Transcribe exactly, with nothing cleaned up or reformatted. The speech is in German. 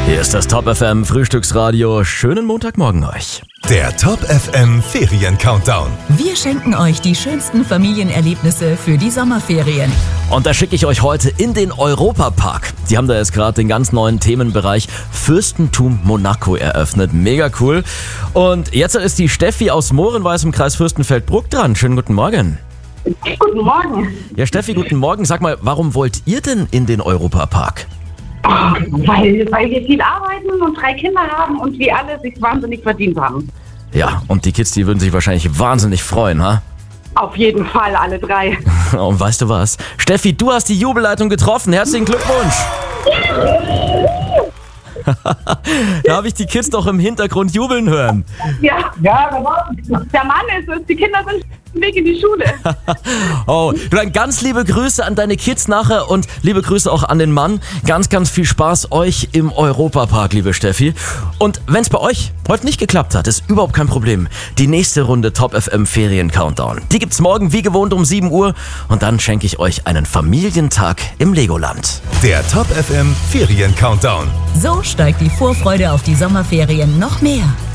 Hier ist das Top F M Frühstücksradio. Schönen Montagmorgen euch. Der Top F M Ferien-Countdown. Wir schenken euch die schönsten Familienerlebnisse für die Sommerferien. Und da schicke ich euch heute in den Europapark. Die haben da jetzt gerade den ganz neuen Themenbereich Fürstentum Monaco eröffnet. Mega cool. Und jetzt ist die Steffi aus Mohrenweiß im Kreis Fürstenfeldbruck dran. Schönen guten Morgen. Guten Morgen. Ja, Steffi, guten Morgen. Sag mal, warum wollt ihr denn in den Europapark? Oh, weil, weil wir viel arbeiten und drei Kinder haben und wir alle sich wahnsinnig verdient haben. Ja, und die Kids, die würden sich wahrscheinlich wahnsinnig freuen, ha? Auf jeden Fall, alle drei. Und weißt du was? Steffi, du hast die Jubelleitung getroffen. Herzlichen Glückwunsch. Da habe ich die Kids doch im Hintergrund jubeln hören. Ja, ja, der Mann ist es, die Kinder sind auf dem Weg in die Schule. Oh, dann ganz liebe Grüße an deine Kids nachher und liebe Grüße auch an den Mann. Ganz, ganz viel Spaß euch im Europapark, liebe Steffi. Und wenn es bei euch heute nicht geklappt hat, ist überhaupt kein Problem. Die nächste Runde Top F M Ferien Countdown. Die gibt's morgen wie gewohnt um sieben Uhr und dann schenke ich euch einen Familientag im Legoland. Der Top F M Ferien-Countdown. So steigt die Vorfreude auf die Sommerferien noch mehr.